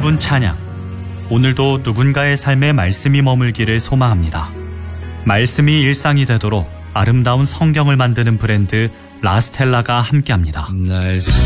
짧은 찬양. 오늘도 누군가의 삶에 말씀이 머물기를 소망합니다. 말씀이 일상이 되도록 아름다운 성경을 만드는 브랜드 라스텔라가 함께합니다. 날